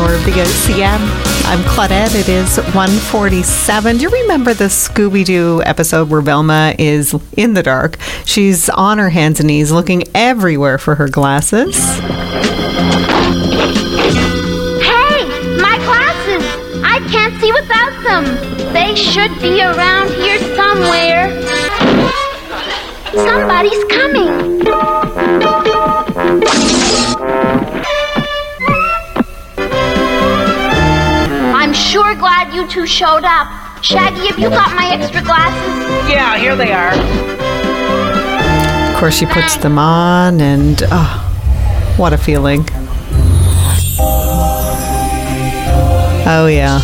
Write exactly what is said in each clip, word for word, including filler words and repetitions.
your V O C M. I'm Claudette. It is one forty-seven. Do you remember the Scooby-Doo episode where Velma is in the dark? She's on her hands and knees looking everywhere for her glasses. Hey, my glasses! I can't see without them. They should be around here somewhere. Somebody's coming. I'm sure glad you two showed up. Shaggy, have you got my extra glasses? Yeah, here they are. Of course, she puts them on, and oh, what a feeling. Oh, yeah.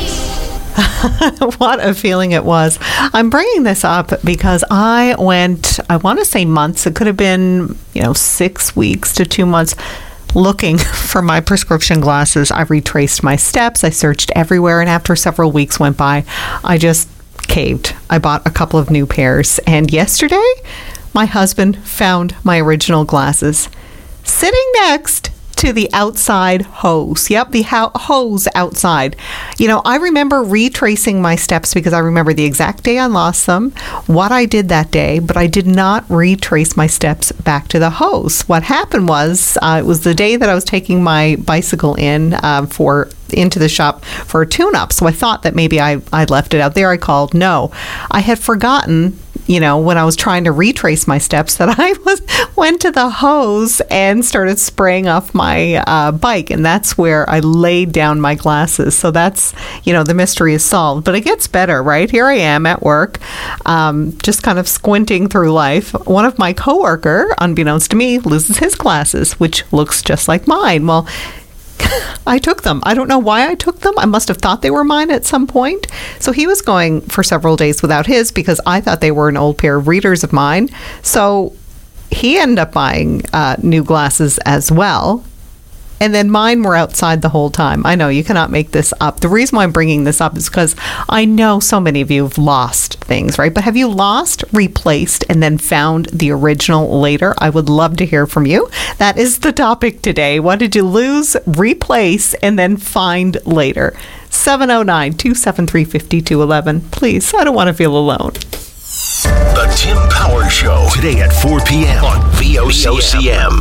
What a feeling it was. I'm bringing this up because I went, I want to say months, it could have been, you know, six weeks to two months, looking for my prescription glasses. I retraced my steps. I searched everywhere. And after several weeks went by, I just caved. I bought a couple of new pairs. And yesterday, my husband found my original glasses sitting next to the outside hose. Yep, the ho- hose outside. You know, I remember retracing my steps because I remember the exact day I lost them, what I did that day, but I did not retrace my steps back to the hose. What happened was, uh, it was the day that I was taking my bicycle in uh, for into the shop for a tune-up. So I thought that maybe I, I left it out there. I called. No, I had forgotten, you know, when I was trying to retrace my steps, that I was went to the hose and started spraying off my uh, bike. And that's where I laid down my glasses. So that's, you know, the mystery is solved. But it gets better, right? Here I am at work, um, just kind of squinting through life. One of my coworker, unbeknownst to me, loses his glasses, which looks just like mine. Well, I took them. I don't know why I took them. I must have thought they were mine at some point. So he was going for several days without his because I thought they were an old pair of readers of mine. So he ended up buying uh, new glasses as well. And then mine were outside the whole time. I know you cannot make this up. The reason why I'm bringing this up is because I know so many of you have lost things, right? But have you lost, replaced, and then found the original later? I would love to hear from you. That is the topic today. What did you lose, replace, and then find later? seven oh nine, two seven three, five two one one. Please, I don't want to feel alone. The Tim Power Show, today at four p.m. on V O C M.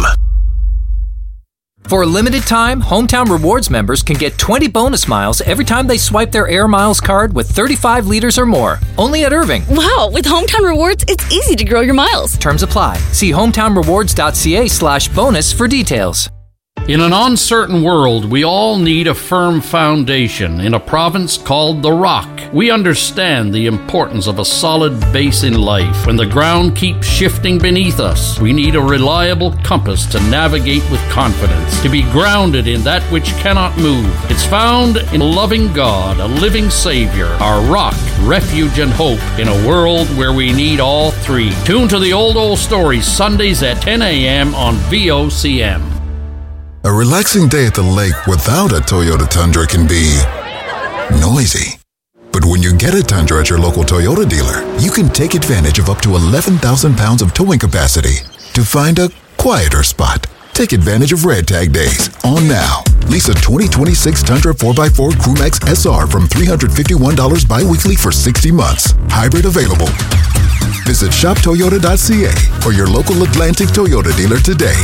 For a limited time, Hometown Rewards members can get twenty bonus miles every time they swipe their Air Miles card with thirty-five liters or more. Only at Irving. Wow, with Hometown Rewards, it's easy to grow your miles. Terms apply. See hometownrewards.ca slash bonus for details. In an uncertain world, we all need a firm foundation in a province called the Rock. We understand the importance of a solid base in life. When the ground keeps shifting beneath us, we need a reliable compass to navigate with confidence, to be grounded in that which cannot move. It's found in a loving God, a living Savior, our rock, refuge, and hope in a world where we need all three. Tune to the Old Old Stories Sundays at ten a.m. on V O C M. A relaxing day at the lake without a Toyota Tundra can be noisy. But when you get a Tundra at your local Toyota dealer, you can take advantage of up to eleven thousand pounds of towing capacity to find a quieter spot. Take advantage of Red Tag Days on now. Lease a twenty twenty-six Tundra four by four Crewmax S R from three hundred fifty-one dollars bi-weekly for sixty months. Hybrid available. Visit shop toyota dot c a or your local Atlantic Toyota dealer today.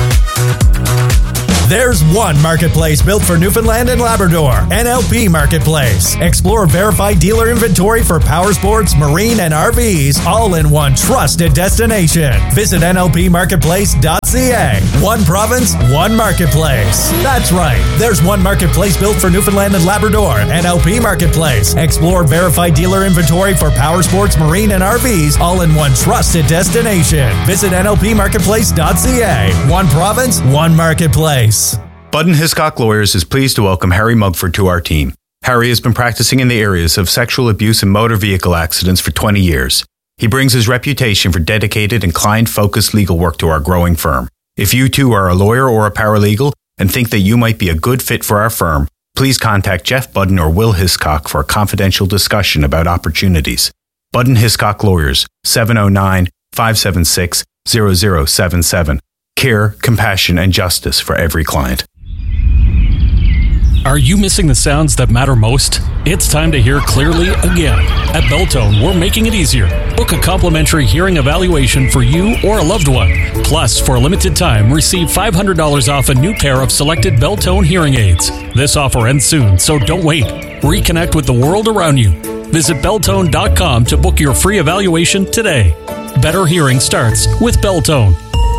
There's one marketplace built for Newfoundland and Labrador. N L P Marketplace. Explore verified dealer inventory for power sports, marine, and R Vs, all in one trusted destination. Visit N L P marketplace dot c a. One province, one marketplace. That's right. There's one marketplace built for Newfoundland and Labrador. N L P Marketplace. Explore verified dealer inventory for power sports, marine, and R Vs, all in one trusted destination. Visit N L P marketplace dot c a. One province, one marketplace. Budden Hiscock Lawyers is pleased to welcome Harry Mugford to our team. Harry has been practicing in the areas of sexual abuse and motor vehicle accidents for twenty years. He brings his reputation for dedicated and client-focused legal work to our growing firm. If you too are a lawyer or a paralegal and think that you might be a good fit for our firm, please contact Jeff Budden or Will Hiscock for a confidential discussion about opportunities. Budden Hiscock Lawyers, seven oh nine, five seven six, zero zero seven seven. Care, compassion, and justice for every client. Are you missing the sounds that matter most? It's time to hear clearly again. At Beltone, we're making it easier. Book a complimentary hearing evaluation for you or a loved one. Plus, for a limited time, receive five hundred dollars off a new pair of selected Beltone hearing aids. This offer ends soon, so don't wait. Reconnect with the world around you. Visit Beltone dot com to book your free evaluation today. Better hearing starts with Beltone.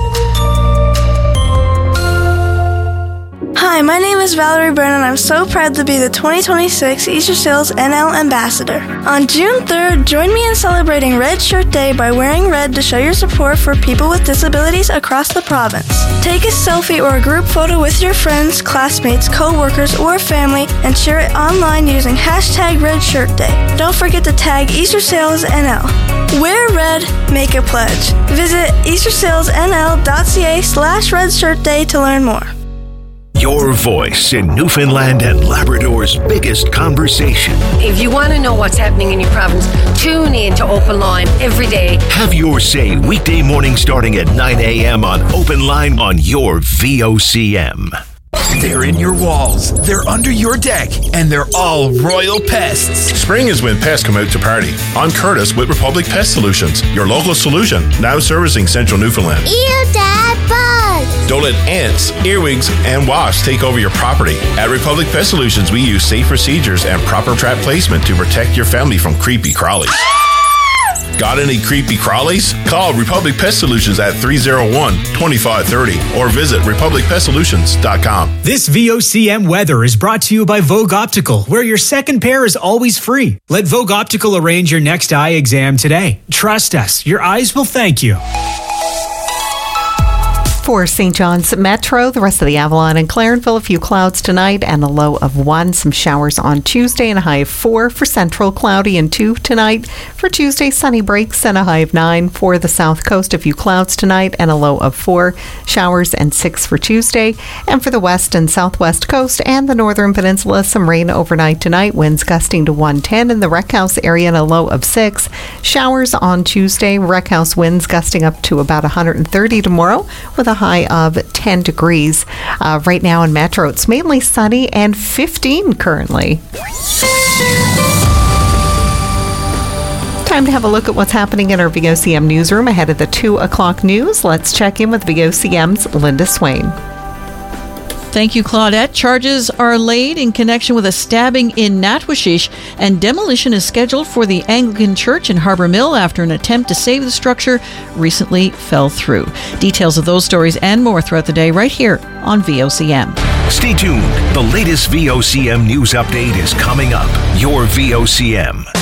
Hi, my name is Valerie Byrne, and I'm so proud to be the twenty twenty-six Easter Seals N L Ambassador. On June third, join me in celebrating Red Shirt Day by wearing red to show your support for people with disabilities across the province. Take a selfie or a group photo with your friends, classmates, co-workers, or family and share it online using hashtag Red Shirt Day. Don't forget to tag Easter Sales N L. Wear red, make a pledge. Visit easter sales n l dot c a slash red shirt day to learn more. Your voice in Newfoundland and Labrador's biggest conversation. If you want to know what's happening in your province, tune in to Open Line every day. Have your say weekday morning starting at nine a.m. on Open Line on your V O C M. They're in your walls, they're under your deck, and they're all royal pests. Spring is when pests come out to party. I'm Curtis with Republic Pest Solutions, your local solution, now servicing central Newfoundland. Ew, Dad, bug! Don't let ants, earwigs, and wasps take over your property. At Republic Pest Solutions, we use safe procedures and proper trap placement to protect your family from creepy crawlies. Got any creepy crawlies? Call Republic Pest Solutions at three oh one, two five three oh or visit republic pest solutions dot com. This V O C M weather is brought to you by Vogue Optical, where your second pair is always free. Let Vogue Optical arrange your next eye exam today. Trust us, your eyes will thank you. For Saint John's Metro, the rest of the Avalon and Clarenville, a few clouds tonight and a low of one. Some showers on Tuesday and a high of four. For Central, cloudy and two tonight. For Tuesday, sunny breaks and a high of nine. For the South Coast, a few clouds tonight and a low of four. Showers and six for Tuesday. And for the West and Southwest Coast and the Northern Peninsula, some rain overnight tonight. Winds gusting to one ten in the Wreck House area and a low of six. Showers on Tuesday. Wreck House winds gusting up to about one hundred thirty tomorrow with a high of ten degrees. Uh, right now in Metro, it's mainly sunny and fifteen currently. Time to have a look at what's happening in our V O C M newsroom ahead of the two o'clock news. Let's check in with V O C M's Linda Swain. Thank you, Claudette. Charges are laid in connection with a stabbing in Natwashish, and demolition is scheduled for the Anglican Church in Harbour Mill after an attempt to save the structure recently fell through. Details of those stories and more throughout the day right here on V O C M. Stay tuned. The latest V O C M news update is coming up. Your V O C M.